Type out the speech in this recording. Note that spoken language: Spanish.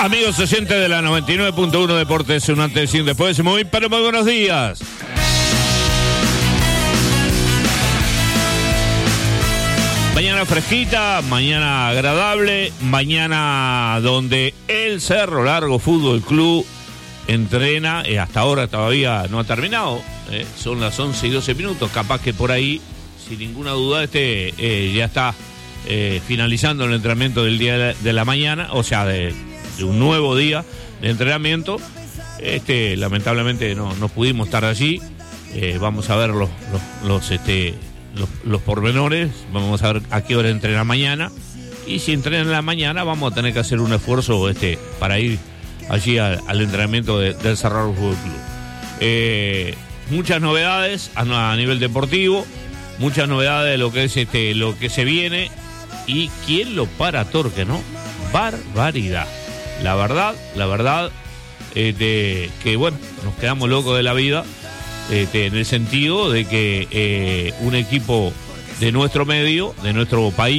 Amigos oyentes de la 99.1 Deportes, un antes y un después. Muy buenos días. Mañana fresquita, mañana agradable, mañana donde el Cerro Largo Fútbol Club entrena, hasta ahora todavía no ha terminado, son las 11 y 12 minutos, capaz que por ahí, sin ninguna duda, ya está finalizando el entrenamiento del día de la mañana, o sea, de un nuevo día de entrenamiento. Lamentablemente no pudimos estar allí, vamos a ver los pormenores, vamos a ver a qué hora entrena mañana, y si entrena en la mañana vamos a tener que hacer un esfuerzo para ir allí al entrenamiento del Cerro Largo Fútbol Club. Muchas novedades a nivel deportivo, muchas novedades de lo que es lo que se viene, y quién lo para Torque, ¿no? Barbaridad. La verdad, que bueno, nos quedamos locos de la vida, en el sentido de que un equipo de nuestro medio, de nuestro país,